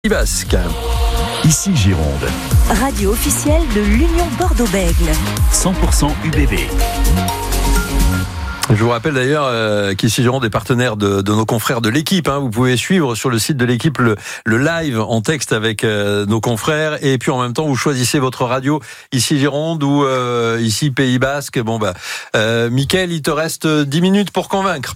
Basque. Ici Gironde. Radio officielle de l'Union Bordeaux-Bègles. 100% UBB. Je vous rappelle d'ailleurs qu'ici Gironde est partenaire de nos confrères de l'équipe. Vous pouvez suivre sur le site de l'équipe le live en texte avec nos confrères. Et puis en même temps, vous choisissez votre radio ici Gironde ou ici Pays Basque. Mickaël, il te reste 10 minutes pour convaincre.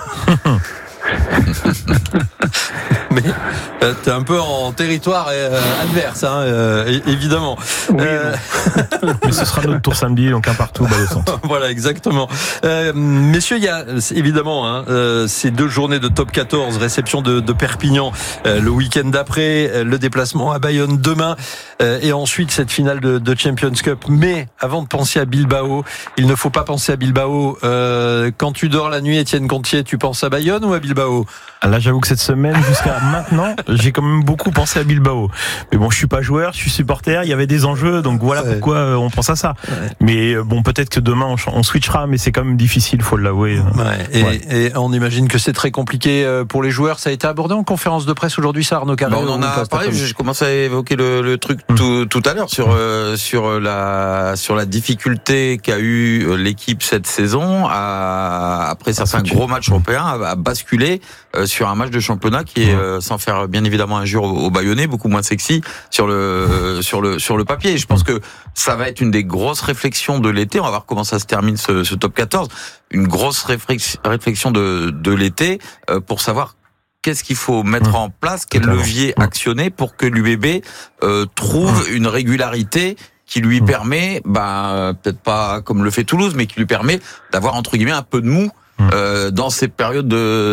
Mais t'es un peu en territoire adverse, évidemment. Oui, mais ce sera notre tour samedi, donc un partout, balle au centre. Voilà, exactement. Messieurs, il y a évidemment ces 2 journées de top 14, réception de Perpignan le week-end d'après, le déplacement à Bayonne demain, et ensuite cette finale de Champions Cup. Mais avant de penser à Bilbao, il ne faut pas penser à Bilbao. Quand tu dors la nuit, Étienne Gontier, tu penses à Bayonne ou à Bilbao ? Là, j'avoue que cette semaine, jusqu'à maintenant, j'ai quand même beaucoup pensé à Bilbao. Mais bon, je suis pas joueur, je suis supporter, il y avait des enjeux, donc voilà pourquoi on pense à ça. Ouais. Mais bon, peut-être que demain, on switchera, mais c'est quand même difficile, faut l'avouer. Et on imagine que c'est très compliqué pour les joueurs. Ça a été abordé en conférence de presse aujourd'hui, ça, Arnaud Carré. On en a parlé, j'ai commencé à évoquer le truc tout à l'heure sur la difficulté qu'a eu l'équipe cette saison après certains gros matchs européens à basculer sur un match de championnat qui est sans faire bien évidemment injure aux Bayonnais, beaucoup moins sexy sur le papier. Et je pense que ça va être une des grosses réflexions de l'été. On va voir comment ça se termine ce top 14. Une grosse réflexion de l'été pour savoir qu'est-ce qu'il faut mettre en place, quel levier actionner pour que l'UBB trouve une régularité qui lui permet, peut-être pas comme le fait Toulouse, mais qui lui permet d'avoir entre guillemets un peu de mou dans ces périodes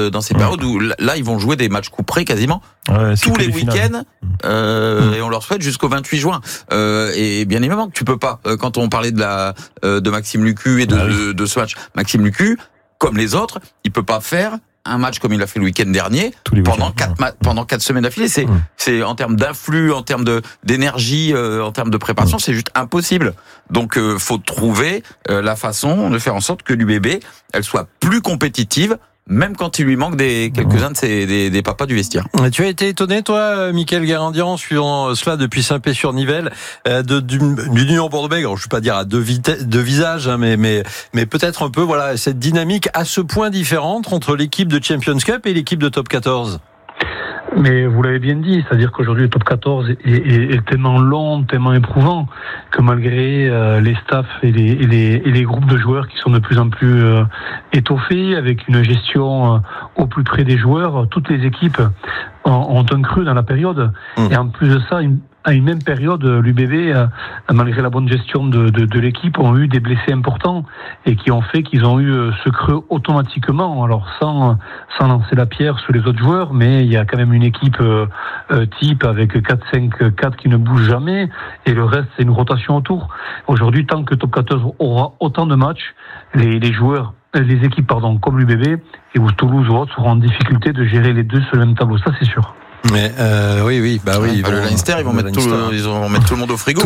où là ils vont jouer des matchs couperés quasiment tous les week-ends et on leur souhaite jusqu'au 28 juin et bien évidemment que tu peux pas quand on parlait de Maxime Lucu et de ce match, Maxime Lucu comme les autres, il peut pas faire un match comme il a fait le week-end dernier pendant 4 semaines d'affilée. C'est en termes d'influx, en termes d'énergie, en termes de préparation, c'est juste impossible. Donc faut trouver la façon de faire en sorte que l'UBB elle soit plus compétitive, même quand il lui manque quelques-uns des papas du vestiaire. Tu as été étonné, toi, Mickaël Garandian, suivant cela depuis Saint-Pé-sur-Nivelle, du Union Bordeaux-Bègles. Alors, je ne vais pas dire à deux visages, mais peut-être un peu, cette dynamique à ce point différente entre l'équipe de Champions Cup et l'équipe de Top 14. Mais vous l'avez bien dit, c'est-à-dire qu'aujourd'hui le top 14 est tellement long, tellement éprouvant, que malgré les staffs et les groupes de joueurs qui sont de plus en plus étoffés, avec une gestion au plus près des joueurs, toutes les équipes ont un creux dans la période. Et en plus de ça, à une même période, l'UBB, malgré la bonne gestion de l'équipe, ont eu des blessés importants et qui ont fait qu'ils ont eu ce creux automatiquement. Alors sans lancer la pierre sur les autres joueurs, mais il y a quand même une équipe type avec 4-5-4 qui ne bougent jamais et le reste c'est une rotation autour. Aujourd'hui, tant que Top 14 aura autant de matchs, les équipes comme l'UBB et ou Toulouse ou autres seront en difficulté de gérer les deux sur le même tableau, ça c'est sûr. Mais oui. Le Leinster, ils vont mettre tout le monde au frigo,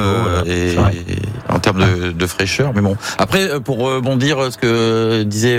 et en termes de fraîcheur. Mais bon, après pour rebondir ce que disait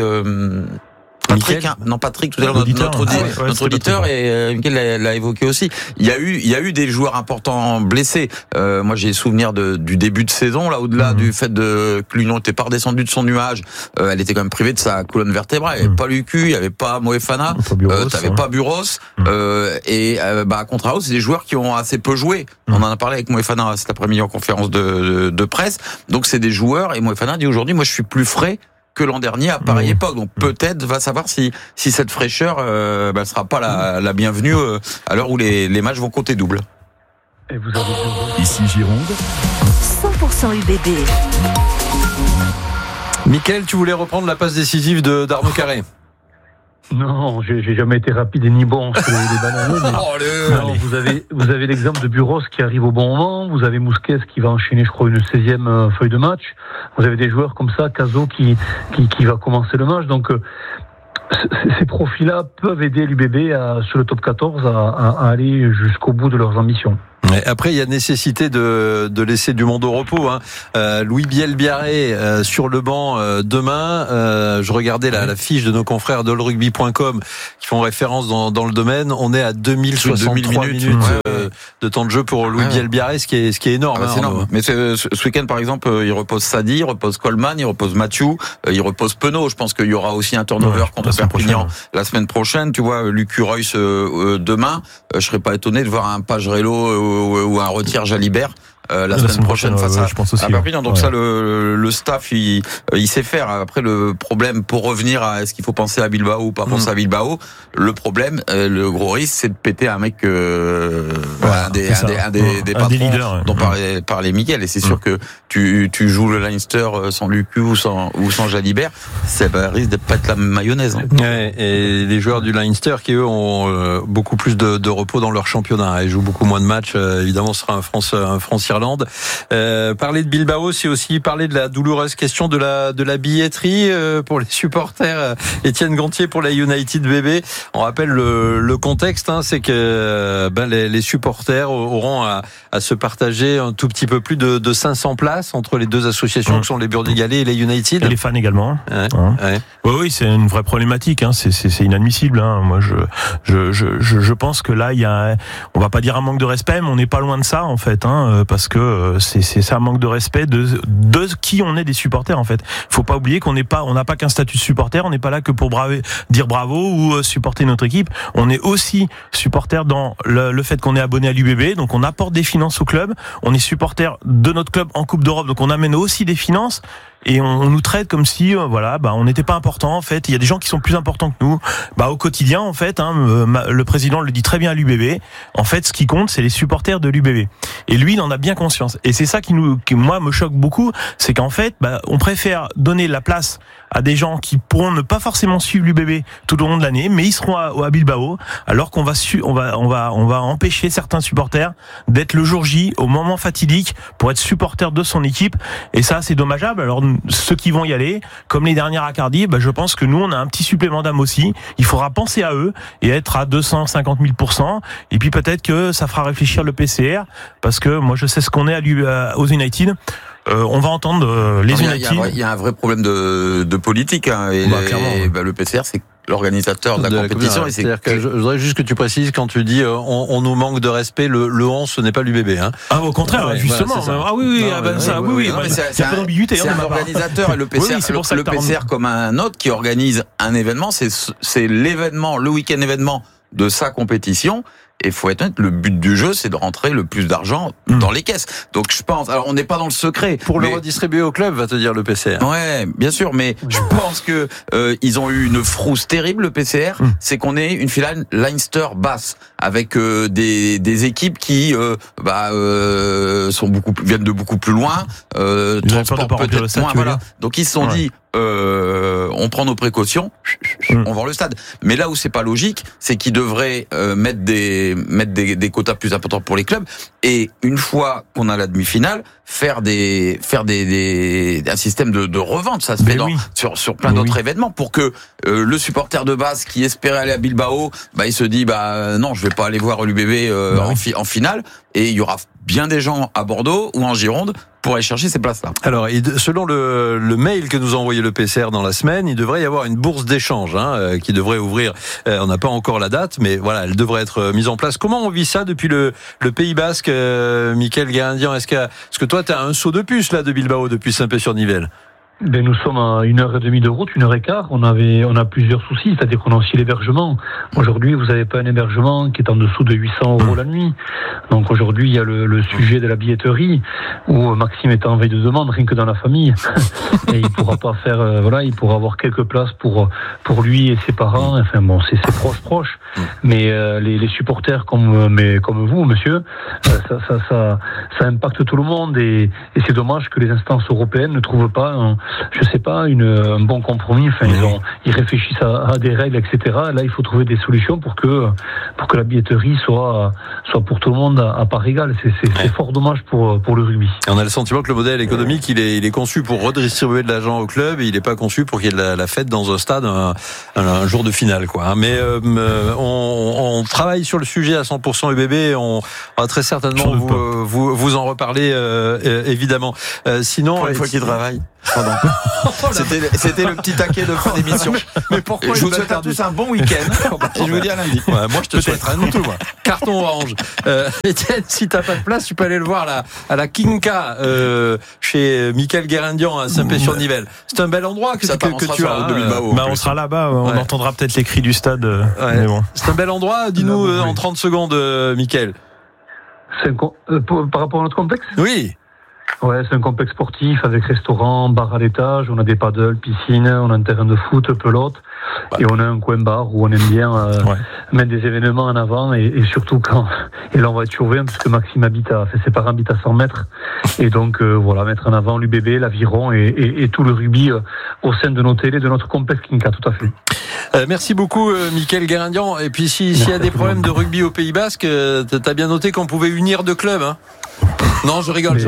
Patrick tout à l'heure, notre auditeur, et Mickaël l'a évoqué aussi. Il y a eu des joueurs importants blessés. Moi, j'ai souvenir du début de saison, là, au-delà du fait que l'Union n'était pas redescendue de son nuage. Elle était quand même privée de sa colonne vertébrale. Il n'y avait pas Lucu, il n'y avait pas Moefana, t'avais pas Buros, à contrario, c'est des joueurs qui ont assez peu joué. On en a parlé avec Moefana cet après-midi en conférence de presse. Donc, c'est des joueurs, et Moefana dit aujourd'hui, moi, je suis plus frais que l'an dernier à pareille époque. Donc peut-être va savoir si cette fraîcheur sera pas la bienvenue à l'heure où les matchs vont compter double. Et vous avez ici Gironde. 100% UBB. Mickaël, tu voulais reprendre la passe décisive d'Arnaud Carré. Non, j'ai jamais été rapide et ni bon sur les bananes. Vous avez l'exemple de Buros qui arrive au bon moment. Vous avez Mousquet qui va enchaîner, je crois, une 16e feuille de match. Vous avez des joueurs comme ça, Caso qui va commencer le match. Donc ces profils-là peuvent aider l'UBB sur le top 14 à aller jusqu'au bout de leurs ambitions. Après, il y a nécessité de laisser du monde au repos. Louis Bielbiarré sur le banc demain. Je regardais la fiche de nos confrères d'allrugby.com qui font référence dans le domaine. On est à 2063 minutes de temps de jeu pour Louis Bielbiarré, ce qui est énorme. C'est énorme. Mais ce week-end, par exemple, il repose Sadi, il repose Coleman, il repose Mathieu, il repose Penaud. Je pense qu'il y aura aussi un turnover contre Perpignan la semaine prochaine. Tu vois, Luc Reus demain. Je serais pas étonné de voir un Pagerello ou un Retire Jalibert la semaine prochaine face à Perpignan. Donc ça, le staff, il sait faire. Après, le problème, pour revenir à est-ce qu'il faut penser à Bilbao ou pas penser à Bilbao, le problème, le gros risque, c'est de péter un mec, un des patrons leaders, dont parlait Miguel. Et c'est sûr que tu joues le Leinster sans Lucu ou sans Jalibert, ça risque de pas être la mayonnaise. Ouais, et les joueurs du Leinster qui eux ont beaucoup plus de repos dans leur championnat. Ils jouent beaucoup moins de matchs. Évidemment, ce sera un France-Irlande. Parler de Bilbao, c'est aussi parler de la douloureuse question de la billetterie pour les supporters. Étienne Gantier pour la United BB. On rappelle le contexte, c'est que les supporters auront à se partager un tout petit peu plus de 500 places entre les deux associations que sont les Burdigalais et les United. Et les fans également. Oui, c'est une vraie problématique. C'est inadmissible. Moi, je pense que là, on va pas dire un manque de respect, mais on n'est pas loin de ça en fait, parce que c'est un manque de respect de qui on est des supporters en fait. Faut pas oublier on n'a pas qu'un statut de supporter, on n'est pas là que pour dire bravo ou supporter notre équipe. On est aussi supporter dans le fait qu'on est abonné à l'UBB, donc on apporte des finances au club. On est supporter de notre club en Coupe d'Europe, donc on amène aussi des finances. Et on nous traite comme si on n'était pas important en fait. Il y a des gens qui sont plus importants que nous. Au quotidien en fait, le président le dit très bien à l'UBB. En fait, ce qui compte, c'est les supporters de l'UBB. Et lui, il en a bien conscience. Et c'est ça qui moi me choque beaucoup, c'est qu'en fait, on préfère donner la place à des gens qui pourront ne pas forcément suivre l'UBB tout au long de l'année, mais ils seront à Bilbao, alors qu'on va empêcher certains supporters d'être le jour J au moment fatidique pour être supporters de son équipe. Et ça, c'est dommageable. Alors ceux qui vont y aller, comme les dernières à Cardiff, je pense que nous, on a un petit supplément d'âme aussi. Il faudra penser à eux et être à 250 000%. Et puis peut-être que ça fera réfléchir le PCR, parce que moi, je sais ce qu'on est aux United. On va entendre les United. Il y a un vrai problème de politique. Le PCR, c'est l'organisateur de la compétition. C'est-à-dire que je voudrais juste que tu précises quand tu dis on nous manque de respect, le 11 ce n'est pas l'UBB. Au contraire, justement. Il y a pas d'ambiguïté. C'est un organisateur et le PCR, le PCR comme un autre qui organise un événement, c'est l'événement, le week-end événement de sa compétition. Et faut être honnête, le but du jeu, c'est de rentrer le plus d'argent dans les caisses. Donc je pense, alors on n'est pas dans le secret. Pour le redistribuer au club, va te dire le PCR. Ouais, bien sûr, mais je pense que ils ont eu une frousse terrible, le PCR. C'est qu'on est une filiale Leinster basse, avec des équipes qui viennent de beaucoup plus loin, transportent peut-être moins. Voilà. Donc ils se sont dit, on prend nos précautions, on vend le stade. Mais là où c'est pas logique, c'est qu'ils devraient mettre des quotas plus importants pour les clubs, et une fois qu'on a la demi-finale, faire un système de revente. Ça se fait sur plein d'autres événements, pour que le supporter de base qui espérait aller à Bilbao, il se dit non, je vais pas aller voir l'UBB en finale, et il y aura bien des gens à Bordeaux ou en Gironde pour aller chercher ces places-là. Alors, selon le mail que nous a envoyé le PCR dans la semaine, il devrait y avoir une bourse d'échange qui devrait ouvrir. On n'a pas encore la date, mais voilà, elle devrait être mise en place. Comment on vit ça depuis le Pays Basque, Mickaël Garandian? Est-ce que toi, tu as un saut de puce là de Bilbao depuis Saint-Pé-sur-Nivelle? Nous sommes à 1h30 de route, 1h15. On a plusieurs soucis, c'est-à-dire qu'on a aussi l'hébergement. Aujourd'hui, vous n'avez pas un hébergement qui est en dessous de 800 € la nuit. Donc aujourd'hui, il y a le sujet de la billetterie, où Maxime est en veille de demande, rien que dans la famille. Et il pourra pas faire, il pourra avoir quelques places pour lui et ses parents. Enfin bon, c'est proche. Mais les supporters comme vous, monsieur, ça impacte tout le monde, et c'est dommage que les instances européennes ne trouvent pas un bon compromis. Enfin, ils réfléchissent à des règles, etc. Là, il faut trouver des solutions pour que la billetterie soit pour tout le monde à part égale. C'est fort dommage pour le rugby. Et on a le sentiment que le modèle économique, il est conçu pour redistribuer de l'argent au club, et il n'est pas conçu pour qu'il y ait la fête dans un stade un jour de finale, quoi. Mais on travaille sur le sujet à 100% UBB. On va très certainement vous en reparler, évidemment. Sinon, pour une fois qu'il travaille. Pardon. C'était le petit taquet de fin d'émission. Mais pourquoi je vous souhaite à tous un bon week-end. Et je vous dis à lundi. Ouais, moi, je te souhaite rien du tout, moi. Carton orange. Étienne, si t'as pas de place, tu peux aller le voir à la Kinka, chez Michael Guérindian à Saint-Pé-sur-Nivelle. C'est un bel endroit que tu as. On sera là-bas. On entendra peut-être les cris du stade. Mais bon. C'est un bel endroit. Dis-nous en 30 secondes, Michael. Par rapport à notre complexe? Oui. Ouais, c'est un complexe sportif avec restaurant, bar à l'étage, on a des paddles, piscine, on a un terrain de foot, pelote, et on a un coin bar où on aime bien mettre des événements en avant, et surtout et là on va être surveillant parce que Maxime ses parents habitent à 100 mètres, et donc mettre en avant l'UBB, l'aviron et tout le rugby au sein de nos télés, de notre complexe Kinka, tout à fait. Merci beaucoup, Michael Guérindian. Et puis s'il y a des problèmes de rugby au Pays Basque, t'as bien noté qu'on pouvait unir deux clubs, hein? Non, je rigole.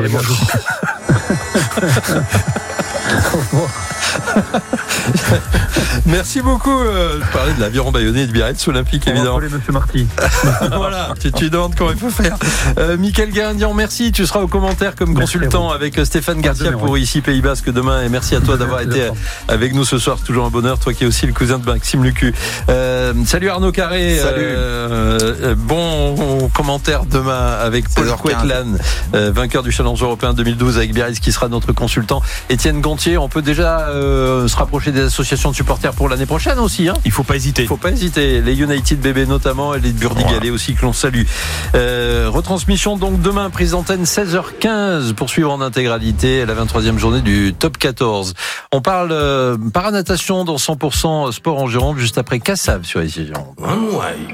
Merci beaucoup. Je parlais de l'aviron bayonnais et de Biarritz Olympique, évidemment. Monsieur Marty. Voilà, tu demandes comment il faut faire. Michael Guérindian, merci. Tu seras au commentaire comme consultant avec Stéphane Garcia pour Ici Pays Basque demain. Et merci à toi d'avoir été avec nous ce soir. C'est toujours un bonheur. Toi qui es aussi le cousin de Maxime Lucu. Salut Arnaud Carré. Salut. Bon commentaire demain avec Paul Quetlan, vainqueur du Challenge européen 2012 avec Biarritz, qui sera notre consultant. Étienne Gontier, on peut déjà se rapprocher des associations de supporters pour l'année prochaine aussi, hein. Il faut pas hésiter. Les United Bébés notamment, et les Burdigalais aussi que l'on salue. Retransmission donc demain, prise d'antenne 16h15 pour suivre en intégralité la 23e journée du Top 14. On parle paranatation dans 100% sport en Gironde juste après Cassav sur Ici Gironde.